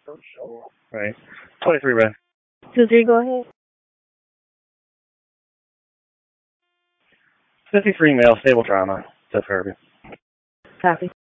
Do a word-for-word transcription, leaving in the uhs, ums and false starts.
Right. twenty-three, Red. two three, go ahead. fifty-three male, stable trauma. Said Kirby. Copy.